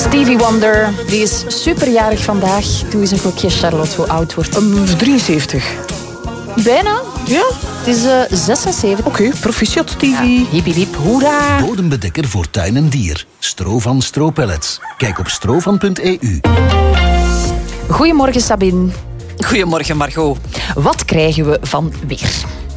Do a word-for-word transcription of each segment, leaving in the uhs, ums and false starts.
Stevie Wonder, die is superjarig vandaag. Doe eens een gokje, Charlotte, hoe oud wordt hij? Um, drieënzeventig. Bijna. Ja? Het is uh, zesenzeventig. Oké, okay, proficiat, Stevie. Ja, hip, hip, hip, hoera. Bodembedekker voor tuin en dier. Strovan Stropellets. Kijk op strovan punt e u. Goedemorgen, Sabine. Goedemorgen, Margot. Wat krijgen we van weer?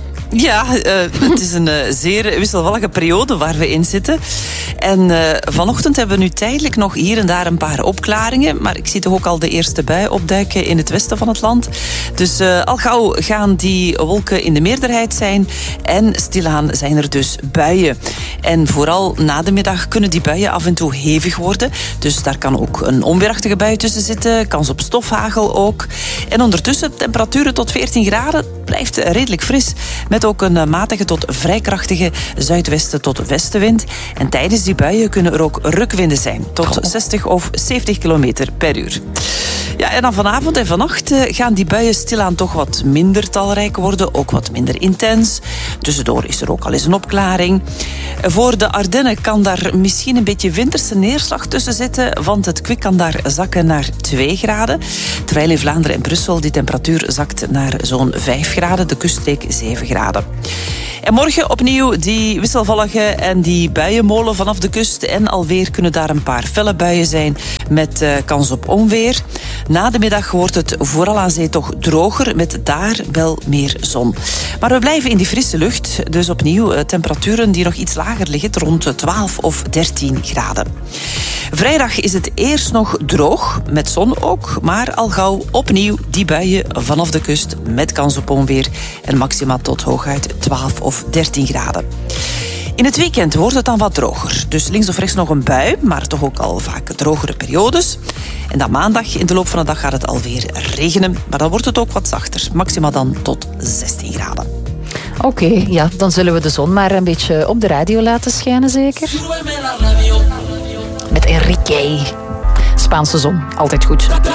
Ja, uh, het is een uh, zeer wisselvallige periode waar we in zitten. En uh, vanochtend hebben we nu tijdelijk nog hier en daar een paar opklaringen. Maar ik zie toch ook al de eerste bui opduiken in het westen van het land. Dus uh, al gauw gaan die wolken in de meerderheid zijn. En stilaan zijn er dus buien. En vooral na de middag kunnen die buien af en toe hevig worden. Dus daar kan ook een onweerachtige bui tussen zitten. Kans op stofhagel ook. En ondertussen temperaturen tot veertien graden. Blijft redelijk fris. Met ook een matige tot vrij krachtige zuidwesten tot westenwind. En tijdens die buien kunnen er ook rukwinden zijn. Tot zestig of zeventig kilometer per uur. Ja, en dan vanavond en vannacht gaan die buien stilaan toch wat minder talrijk worden. Ook wat minder intens. Tussendoor is er ook al eens een opklaring. Voor de Ardennen kan daar misschien een beetje winterse neerslag tussen zitten. Want het kwik kan daar zakken naar twee graden. Terwijl in Vlaanderen en Brussel die temperatuur zakt naar zo'n vijf graden. De kuststreek zeven graden. En morgen opnieuw die wisselvallige en die buienmolen vanaf de kust. En alweer kunnen daar een paar felle buien zijn met uh, kans op onweer. Na de middag wordt het vooral aan zee toch droger, met daar wel meer zon. Maar we blijven in die frisse lucht. Dus opnieuw uh, temperaturen die nog iets lager liggen, rond twaalf of dertien graden. Vrijdag is het eerst nog droog, met zon ook. Maar al gauw opnieuw die buien vanaf de kust met kans op onweer. En maxima tot hooguit twaalf of dertien graden. In het weekend wordt het dan wat droger. Dus links of rechts nog een bui, maar toch ook al vaak drogere periodes. En dan maandag, in de loop van de dag gaat het alweer regenen. Maar dan wordt het ook wat zachter. Maxima dan tot zestien graden. Oké, okay, ja, dan zullen we de zon maar een beetje op de radio laten schijnen, zeker? Met Enrique. Spaanse zon, altijd goed.